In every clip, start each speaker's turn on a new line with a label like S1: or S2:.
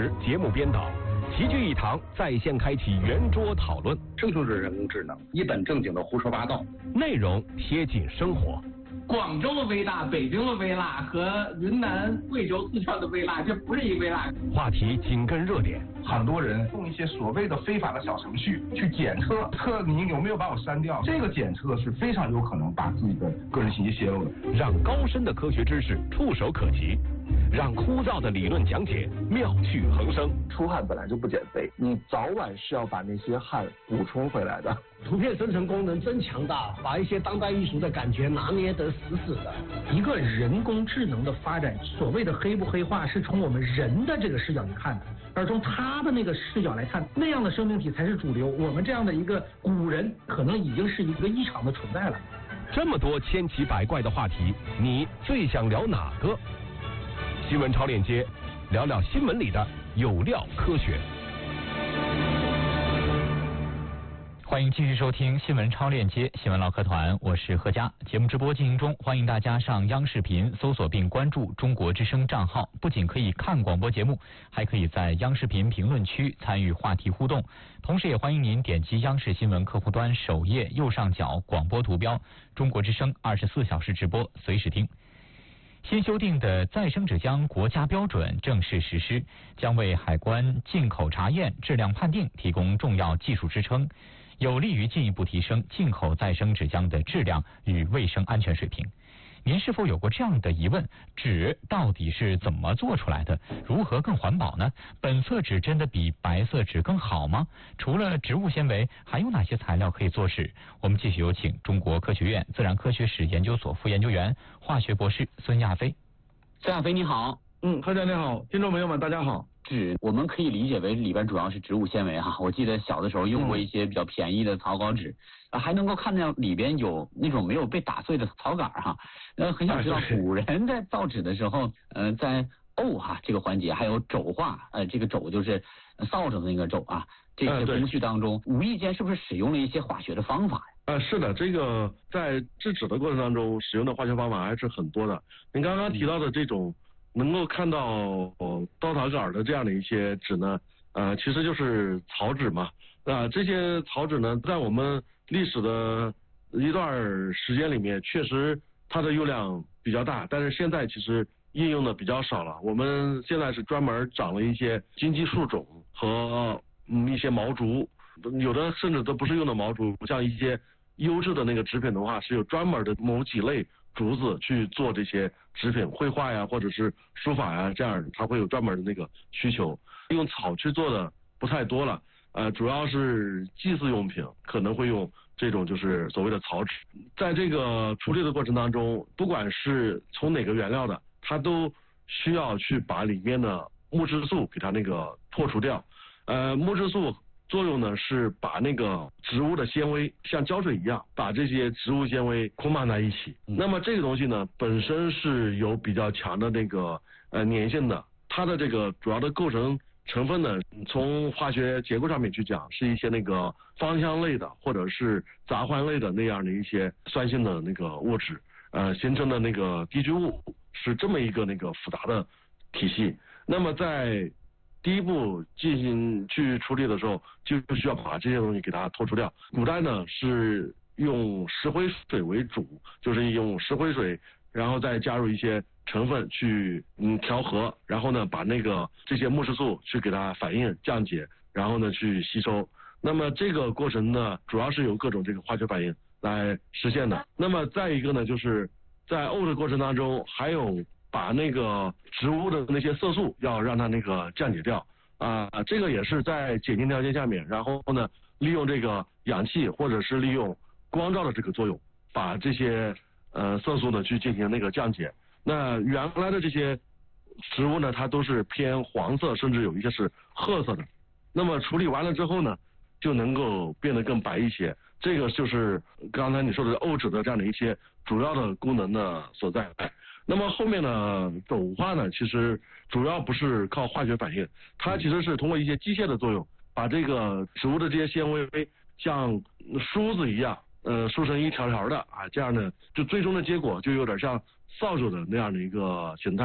S1: 持节目编导，齐聚一堂，在线开启圆桌讨论。
S2: 这就是人工智能，一本正经的胡说八道，
S1: 内容贴近生活。
S3: 广州的微辣、北京的微辣和云南、贵州、四川的微辣，这不是一微辣。
S1: 话题紧跟热点，
S4: 很多人用一些所谓的非法的小程序去检测你有没有把我删掉，这个检测是非常有可能把自己的个人信息泄露的。
S1: 让高深的科学知识触手可及，让枯燥的理论讲解妙趣横生。
S5: 出汗本来就不减肥，你早晚是要把那些汗补充回来的。
S6: 图片生成功能真强大，把一些当代艺术的感觉拿捏得死死的。
S7: 一个人工智能的发展，所谓的黑不黑化，是从我们人的这个视角去看的，而从他的那个视角来看，那样的生命体才是主流。我们这样的一个古人，可能已经是一个异常的存在了。
S1: 这么多千奇百怪的话题，你最想聊哪个？新闻超链接，聊聊新闻里的有料科学。
S8: 欢迎继续收听新闻超链接新闻唠嗑团，我是何佳。节目直播进行中，欢迎大家上央视频搜索并关注中国之声账号，不仅可以看广播节目，还可以在央视频评论区参与话题互动。同时也欢迎您点击央视新闻客户端首页右上角广播图标，中国之声24小时直播，随时听。新修订的再生纸浆国家标准正式实施，将为海关进口查验、质量判定提供重要技术支撑，有利于进一步提升进口再生纸浆的质量与卫生安全水平。您是否有过这样的疑问？纸到底是怎么做出来的？如何更环保呢？本色纸真的比白色纸更好吗？除了植物纤维，还有哪些材料可以做纸？我们继续有请中国科学院自然科学史研究所副研究员、化学博士孙亚飞。
S9: 孙亚飞你好。
S10: 何家你好，听众朋友们大家好。
S9: 纸我们可以理解为里边主要是植物纤维哈，我记得小的时候用过一些比较便宜的草稿纸，还能够看到里边有那种没有被打碎的草杆哈。很想知道古人在造纸的时候，在沤哈这个环节，还有肘化，这个肘就是扫帚的那个肘啊，这些工序当中，无意间是不是使用了一些化学的方法呀？
S10: 是的，这个在制纸的过程当中使用的化学方法还是很多的。您刚刚提到的这种能够看到稻草杆的这样的一些纸呢，其实就是草纸嘛。这些草纸呢，在我们历史的一段时间里面，确实它的用量比较大，但是现在其实应用的比较少了。我们现在是专门长了一些荆棘树种和一些毛竹，有的甚至都不是用的毛竹，像一些优质的那个纸品的话，是有专门的某几类竹子去做这些纸品，绘画呀或者是书法呀，这样它会有专门的那个需求。用草去做的不太多了，主要是祭祀用品可能会用这种就是所谓的草纸。在这个处理的过程当中，不管是从哪个原料的，它都需要去把里面的木质素给它那个破除掉。木质素作用呢是把那个植物的纤维像胶水一样，把这些植物纤维捆绑在一起。那么这个东西呢本身是有比较强的那个粘性的，它的这个主要的构成成分呢，从化学结构上面去讲，是一些那个芳香类的或者是杂环类的那样的一些酸性的那个物质，形成的那个滴聚物，是这么一个那个复杂的体系。那么在第一步进行去处理的时候，就需要把这些东西给它脱除掉。古代呢是用石灰水为主，就是用石灰水，然后再加入一些成分去调和，然后呢把那个这些木质素去给它反应降解，然后呢去吸收。那么这个过程呢主要是由各种这个化学反应来实现的。那么再一个呢，就是在沤的过程当中，还有把那个植物的那些色素要让它那个降解掉这个也是在减轻条件下面，然后呢利用这个氧气或者是利用光照的这个作用，把这些色素呢去进行那个降解。那原来的这些植物呢，它都是偏黄色，甚至有一些是褐色的。那么处理完了之后呢，就能够变得更白一些。这个就是刚才你说的沤纸的这样的一些主要的功能的所在。那么后面呢，肘化呢，其实主要不是靠化学反应，它其实是通过一些机械的作用，把这个植物的这些纤维像梳子一样，梳成一条条的这样呢，就最终的结果就有点像扫帚的那样的一个形态。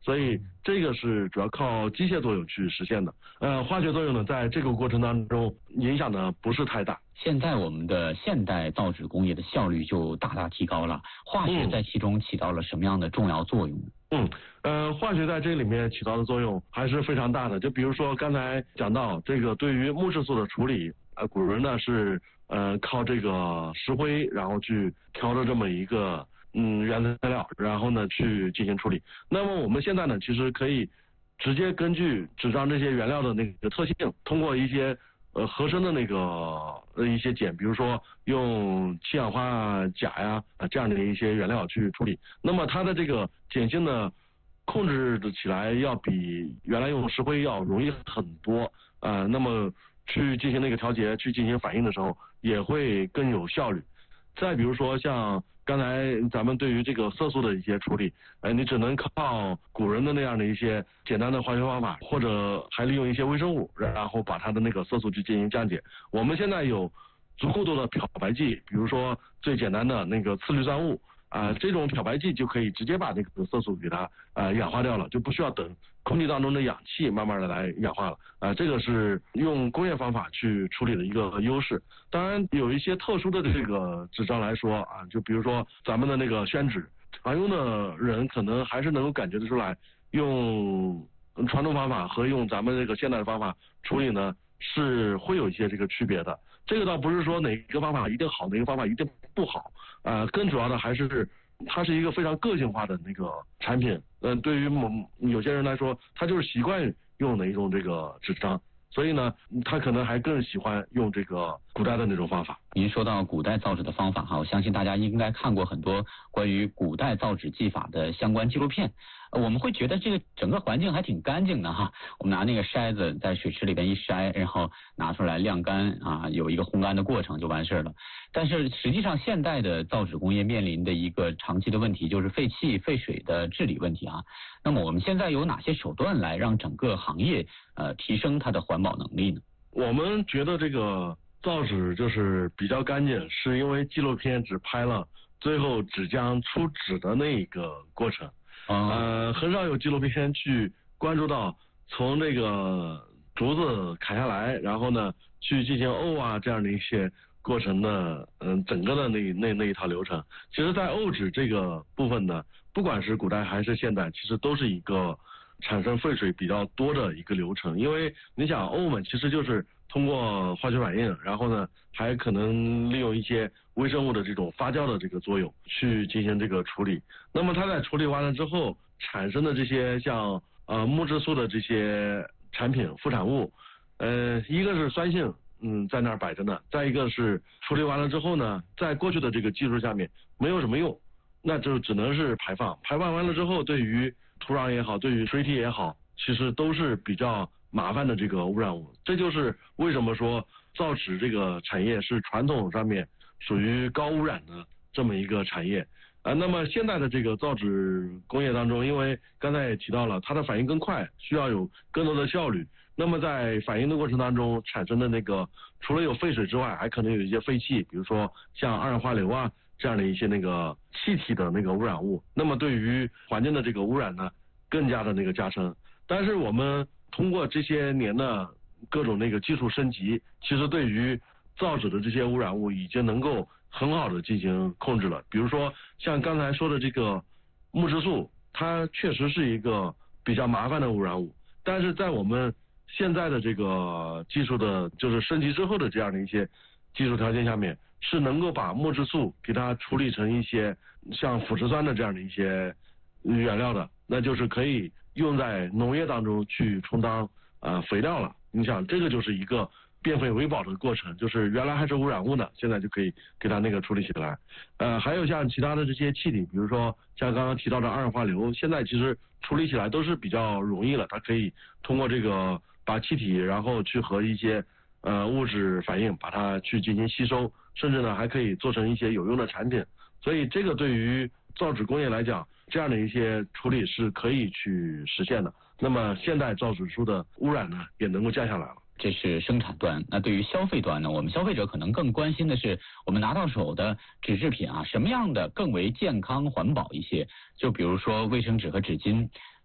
S10: 所以这个是主要靠机械作用去实现的。化学作用呢，在这个过程当中影响呢不是太大。
S9: 现在我们的现代造纸工业的效率就大大提高了，化学在其中起到了什么样的重要作用？
S10: 化学在这里面起到的作用还是非常大的。就比如说刚才讲到这个对于木质素的处理，古人呢是靠这个石灰，然后去调的这么一个原材料，然后呢去进行处理。那么我们现在呢，其实可以直接根据纸张这些原料的那个特性，通过一些合成的那个一些碱，比如说用氢氧化钾呀这样的一些原料去处理，那么它的这个碱性呢控制起来要比原来用石灰要容易很多那么去进行那个调节，去进行反应的时候也会更有效率。再比如说像刚才咱们对于这个色素的一些处理，你只能靠古人的那样的一些简单的化学方法，或者还利用一些微生物，然后把它的那个色素去进行降解。我们现在有足够多的漂白剂，比如说最简单的那个次氯酸钨这种漂白剂就可以直接把那个色素给它氧化掉了，就不需要等空气当中的氧气慢慢的来氧化了这个是用工业方法去处理的一个优势。当然有一些特殊的这个纸张来说就比如说咱们的那个宣纸，常用的人可能还是能够感觉得出来，用传统方法和用咱们这个现代的方法处理呢是会有一些这个区别的。这个倒不是说哪个方法一定好，哪个方法一定不好更主要的还是它是一个非常个性化的那个产品。对于有些人来说，他就是习惯用哪一种这个纸张，所以呢，他可能还更喜欢用这个古代的那种方法。
S9: 您说到古代造纸的方法我相信大家应该看过很多关于古代造纸技法的相关纪录片。我们会觉得这个整个环境还挺干净的我们拿那个筛子在水池里边一筛，然后拿出来晾干有一个烘干的过程就完事了。但是实际上现代的造纸工业面临的一个长期的问题就是废气废水的治理问题那么我们现在有哪些手段来让整个行业提升它的环保能力呢？
S10: 我们觉得这个造纸就是比较干净，是因为纪录片只拍了最后纸浆出纸的那一个过程很少有纪录片去关注到从这个竹子砍下来，然后呢去进行沤这样的一些过程的整个的那一套流程。其实在沤纸这个部分呢，不管是古代还是现代，其实都是一个产生废水比较多的一个流程。因为你想沤嘛，其实就是通过化学反应，然后呢还可能利用一些微生物的这种发酵的这个作用去进行这个处理。那么它在处理完了之后产生的这些像木质素的这些产品副产物一个是酸性在那儿摆着呢，再一个是处理完了之后呢，在过去的这个技术下面没有什么用，那就只能是排放完了之后，对于土壤也好，对于水体也好，其实都是比较麻烦的这个污染物。这就是为什么说造纸这个产业是传统上面属于高污染的这么一个产业那么现在的这个造纸工业当中，因为刚才也提到了它的反应更快，需要有更多的效率，那么在反应的过程当中产生的那个除了有废水之外，还可能有一些废气，比如说像二氧化硫这样的一些那个气体的那个污染物，那么对于环境的这个污染呢更加的那个加深。但是我们通过这些年的各种那个技术升级，其实对于造纸的这些污染物已经能够很好的进行控制了。比如说像刚才说的这个木质素，它确实是一个比较麻烦的污染物，但是在我们现在的这个技术的就是升级之后的这样的一些技术条件下面，是能够把木质素给它处理成一些像腐殖酸的这样的一些原料的，那就是可以用在农业当中去充当肥料了。你想这个就是一个变废为宝的过程，就是原来还是污染物呢，现在就可以给它那个处理起来。还有像其他的这些气体，比如说像刚刚提到的二氧化硫，现在其实处理起来都是比较容易了，它可以通过这个把气体然后去和一些物质反应，把它去进行吸收，甚至呢还可以做成一些有用的产品。所以这个对于造纸工业来讲，这样的一些处理是可以去实现的。那么现代造纸术的污染呢也能够降下来了。
S9: 这是生产端。那对于消费端呢，我们消费者可能更关心的是我们拿到手的纸制品什么样的更为健康环保一些。就比如说卫生纸和纸巾，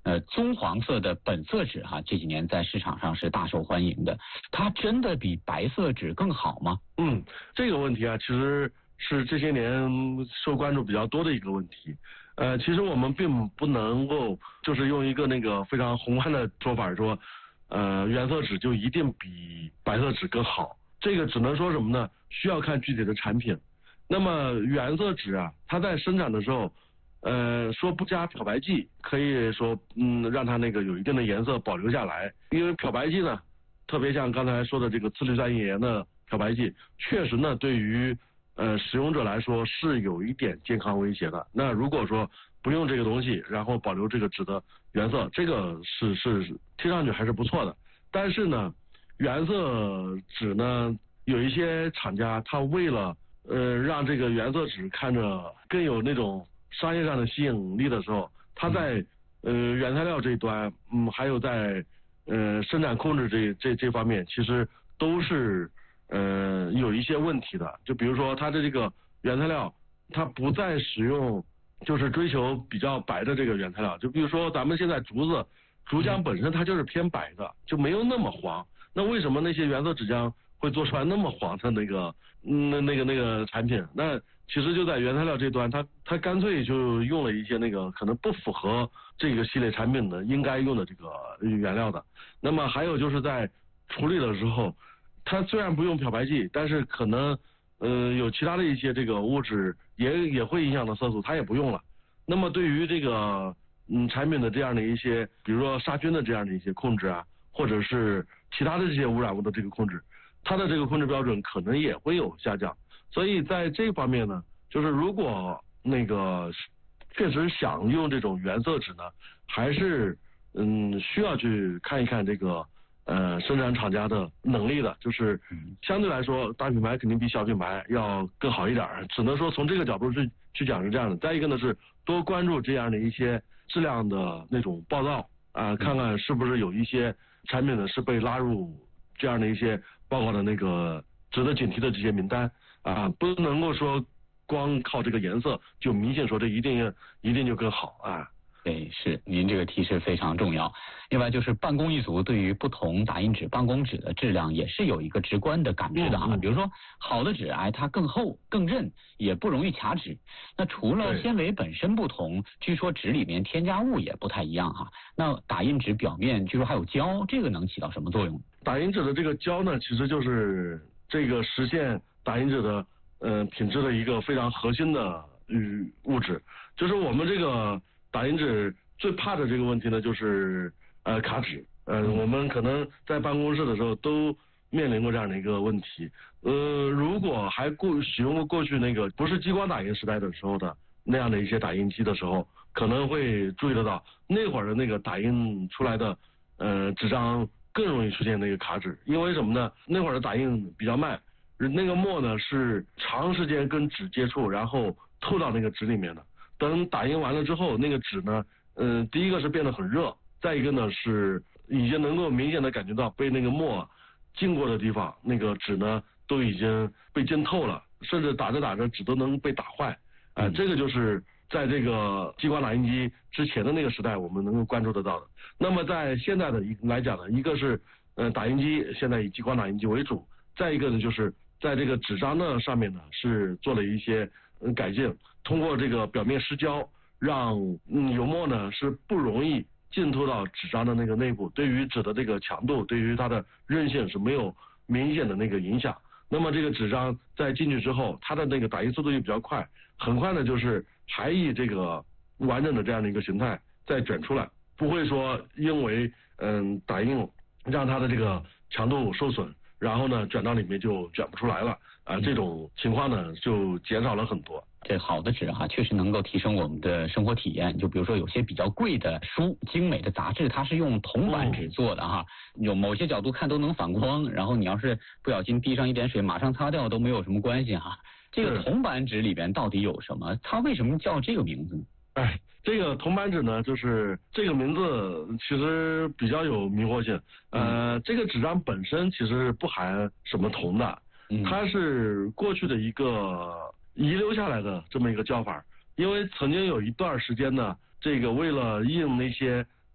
S9: 棕黄色的本色纸哈，这几年在市场上是大受欢迎的。它真的比白色纸更好吗？
S10: 这个问题啊，其实是这些年受关注比较多的一个问题。其实我们并不能够就是用一个那个非常宏观的说法说，原色纸就一定比白色纸更好。这个只能说什么呢？需要看具体的产品。那么原色纸啊，它在生产的时候，说不加漂白剂，可以说让它那个有一定的颜色保留下来。因为漂白剂呢，特别像刚才说的这个次氯酸盐的漂白剂，确实呢对于使用者来说是有一点健康威胁的。那如果说不用这个东西，然后保留这个纸的原色，这个是听上去还是不错的。但是呢，原色纸呢，有一些厂家他为了让这个原色纸看着更有那种商业上的吸引力的时候，他在原材料这一端，还有在生产控制这方面，其实都是有一些问题的。就比如说它的这个原材料，它不再使用就是追求比较白的这个原材料，就比如说咱们现在竹浆本身它就是偏白的，就没有那么黄。那为什么那些原色纸浆会做出来那么黄的那个产品？那其实就在原材料这端，它干脆就用了一些那个可能不符合这个系列产品的应该用的这个原料的。那么还有就是在处理的时候，它虽然不用漂白剂，但是可能有其他的一些这个物质也会影响到色素，它也不用了。那么对于这个产品的这样的一些，比如说杀菌的这样的一些控制啊，或者是其他的这些污染物的这个控制，它的这个控制标准可能也会有下降。所以在这方面呢，就是如果那个确实想用这种原色纸呢，还是需要去看一看这个生产厂家的能力的。就是相对来说，大品牌肯定比小品牌要更好一点，只能说从这个角度去讲是这样的。再一个呢是多关注这样的一些质量的那种报道啊，看看是不是有一些产品呢是被拉入这样的一些报告的那个值得警惕的这些名单啊，不能够说光靠这个颜色就明显说这一定就更好啊。
S9: 对，是您这个提示非常重要。另外就是办公一族对于不同打印纸、办公纸的质量也是有一个直观的感知的哈。比如说好的纸它更厚、更韧，也不容易卡纸。那除了纤维本身不同，据说纸里面添加物也不太一样哈。那打印纸表面据说还有胶，这个能起到什么作用？
S10: 打印纸的这个胶呢，其实就是这个实现打印纸的品质的一个非常核心的物质。就是我们这个打印纸最怕的这个问题呢，就是卡纸。我们可能在办公室的时候都面临过这样的一个问题。如果还使用过过去那个不是激光打印时代的时候的那样的一些打印机的时候，可能会注意得到那会儿的那个打印出来的纸张更容易出现那个卡纸。因为什么呢？那会儿的打印比较慢，那个墨呢是长时间跟纸接触，然后透到那个纸里面的。等打印完了之后，那个纸呢，第一个是变得很热，再一个呢是已经能够明显的感觉到被那个墨经过的地方，那个纸呢都已经被浸透了，甚至打着打着纸都能被打坏。这个就是在这个激光打印机之前的那个时代我们能够关注得到的。那么在现在的来讲呢，一个是打印机现在以激光打印机为主，再一个呢就是在这个纸张的上面呢是做了一些改进，通过这个表面失胶，让油墨呢是不容易浸透到纸张的那个内部，对于纸的这个强度，对于它的韧性是没有明显的那个影响。那么这个纸张在进去之后，它的那个打印速度也比较快，很快的就是还以这个完整的这样的一个形态再卷出来，不会说因为打印让它的这个强度受损，然后呢卷到里面就卷不出来了这种情况呢就减少了很多。
S9: 这好的纸确实能够提升我们的生活体验。就比如说有些比较贵的书、精美的杂志，它是用铜板纸做的有某些角度看都能反光，然后你要是不小心滴上一点水，马上擦掉都没有什么关系这个铜板纸里边到底有什么？它为什么叫这个名字呢？
S10: 这个铜板纸呢，就是这个名字其实比较有迷惑性。这个纸张本身其实不含什么铜的，它是过去的一个遗留下来的这么一个叫法。因为曾经有一段时间呢，这个为了印那些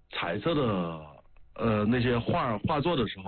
S10: 彩色的那些画作的时候。